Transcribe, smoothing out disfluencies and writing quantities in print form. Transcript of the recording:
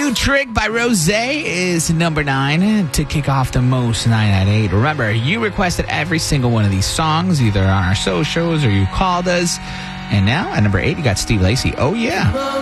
New Trick by Rose is number 9 to kick off the most 9 at 8. Remember, you requested every single one of these songs, either on our socials or you called us. And now, at number 8, you got Steve Lacy. Oh, yeah.